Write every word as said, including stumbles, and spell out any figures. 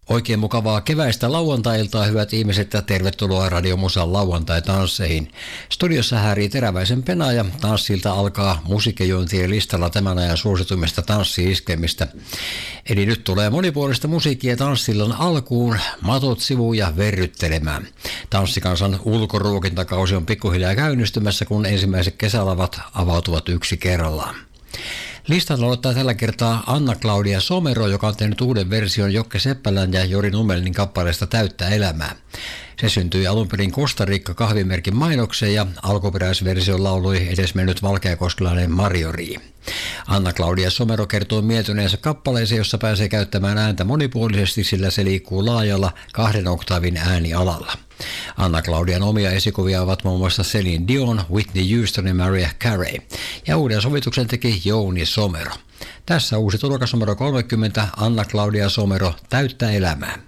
Oikein mukavaa keväistä lauantai-iltaa, hyvät ihmiset, ja tervetuloa Radio Musan lauantai-tansseihin. Studiossa häärii Teräväisen Pena ja tanssilta alkaa musiikkijuontien listalla tämän ajan suosituimmista tanssi-iskemistä. Eli nyt tulee monipuolista musiikkia tanssillan alkuun, matot sivuun ja verryttelemään. Tanssikansan ulkoruokintakausi on pikkuhiljaa käynnistymässä, kun ensimmäiset kesälavat avautuvat yksi kerrallaan. Listalla aloittaa tällä kertaa Anna-Claudia Somero, joka on tehnyt uuden version Jokke Seppälän ja Jori Nummelinin kappaleesta Täyttä elämää. Se syntyi alun perin Costa Rica kahvimerkin mainokseen ja alkuperäisversion laului edesmennyt valkeakoskelainen Marjorie. Anna-Claudia Somero kertoo mieltyneensä kappaleeseen, jossa pääsee käyttämään ääntä monipuolisesti, sillä se liikkuu laajalla kahden oktaavin äänialalla. Anna-Claudian omia esikuvia ovat muun muassa Celine Dion, Whitney Houston ja Mariah Carey, ja uuden sovituksen teki Jouni Somero. Tässä uusi tulokas numero kolmekymmentä, Anna-Claudia Somero, Täyttä elämää.